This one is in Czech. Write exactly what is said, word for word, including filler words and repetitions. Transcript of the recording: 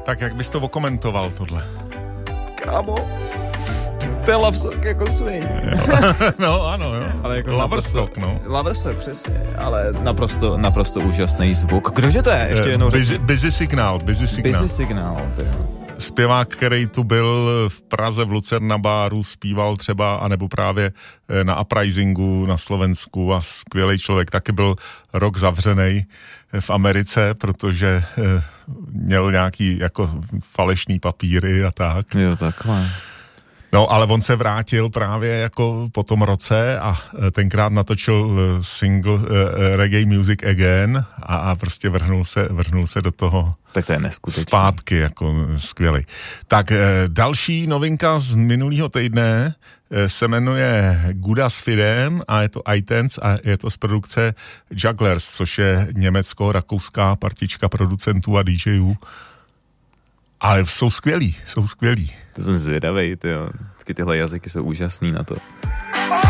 Tak jak bys to okomentoval tohle? Kámo, to je love song jako swing. No ano, jo. Ale jako Loverstock, no. Loverstock, přesně, ale naprosto, naprosto úžasný zvuk. Kdože to je? Ještě jednou busy, busy Signal, Busy Signal. Busy Signal, to je. Zpěvák, který tu byl v Praze v Lucerna báru, zpíval třeba, anebo právě na Uprisingu na Slovensku a skvělý člověk, taky byl rok zavřenej v Americe, protože měl nějaký jako falešný papíry a tak. Jo, takhle. No, ale on se vrátil právě jako po tom roce a tenkrát natočil single uh, Reggae Music Again a, a prostě vrhnul se, vrhnul se do toho. Tak to je neskutečný. Zpátky, jako skvělý. Tak další novinka z minulého týdne se jmenuje Good as Fidem a je to iTunes a je to z produkce Jugglers, což je německo-rakouská partička producentů a DJů. Ale jsou skvělí, jsou skvělí. To jsem zvědavej, tyjo. Vždycky tyhle jazyky jsou úžasný na to.